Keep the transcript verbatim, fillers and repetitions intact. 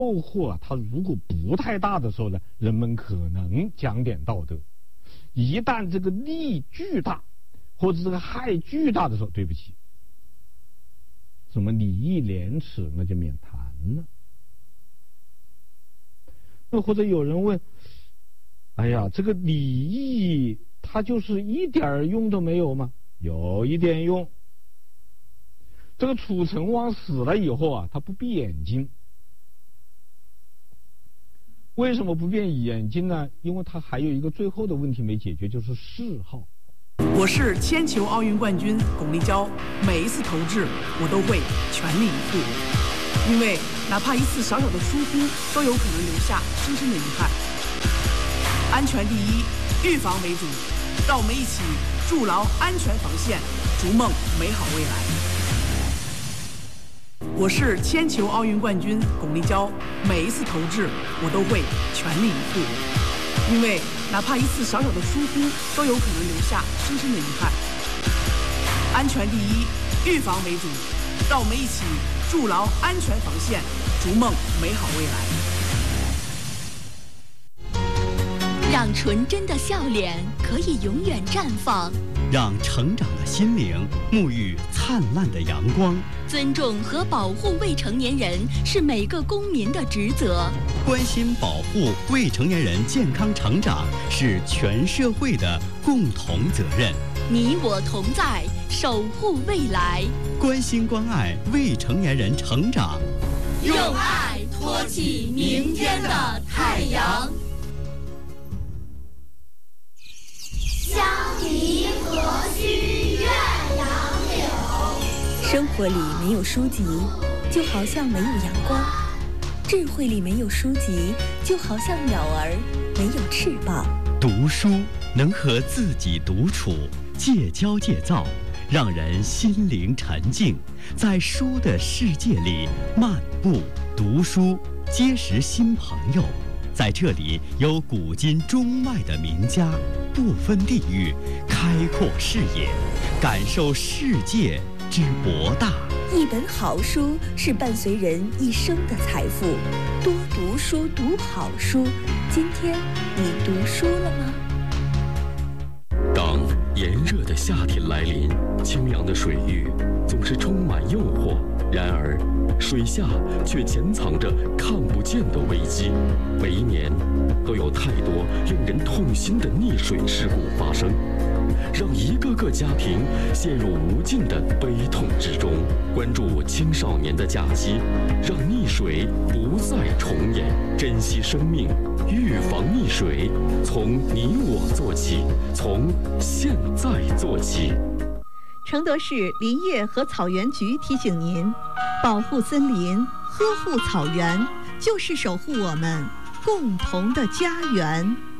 诱惑啊，它如果不太大的时候呢，人们可能讲点道德；一旦这个利巨大，或者这个害巨大的时候，对不起，什么礼义廉耻那就免谈了。那或者有人问，哎呀，这个礼义它就是一点用都没有吗？有一点用。这个楚成王死了以后啊，他不闭眼睛。为什么不闭眼睛呢？因为他还有一个最后的问题没解决，就是谥号。 我是铅球奥运冠军巩立姣，每一次投掷我都会全力以赴，因为哪怕一次小小的疏忽，都有可能留下深深的遗憾。安全第一，预防为主，让我们一起筑牢安全防线，逐梦美好未来。我是铅球奥运冠军巩立姣，每一次投掷我都会全力以赴，因为哪怕一次小小的疏忽，都有可能留下深深的遗憾。安全第一，预防为主，让我们一起筑牢安全防线，逐梦美好未来。 让纯真的笑脸可以永远绽放， 让成长的心灵沐浴灿烂的阳光。 尊重和保护未成年人是每个公民的职责， 关心保护未成年人健康成长是全社会的共同责任。 你我同在，守护未来， 关心关爱未成年人成长， 用爱托起明天的太阳。 香梨何须怨杨柳。 生活里没有书籍，就好像没有阳光；智慧里没有书籍，就好像鸟儿没有翅膀。 读书能和自己独处，戒骄戒躁，让人心灵沉静，在书的世界里漫步读书，结识新朋友。在这里有古今中外的名家，不分地域，开阔视野，感受世界之博大。 一本好书是伴随人一生的财富，多读书，读好书。今天你读书了吗？ 当炎热的夏天来临，清凉的水域总是充满诱惑，然而水下却潜藏着看不见的危机。每一年都有太多令人痛心的溺水事故发生，让一个个家庭陷入无尽的悲痛之中。关注青少年的假期，让溺水不再重演，珍惜生命，预防溺水，从你我做起，从现在做起。 承德市林业和草原局提醒您，保护森林，呵护草原，就是守护我们共同的家园。